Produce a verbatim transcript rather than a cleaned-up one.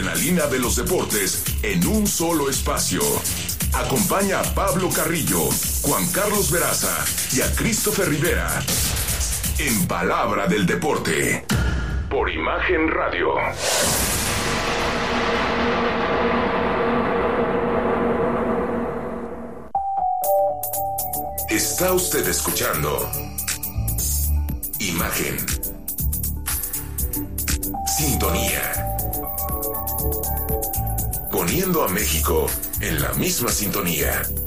adrenalina de los deportes en un solo espacio. Acompaña a Pablo Carrillo, Juan Carlos Veraza y a Christopher Rivera en Palabra del Deporte por Imagen Radio. Está usted escuchando Imagen. Sintonía. Poniendo a México en la misma sintonía.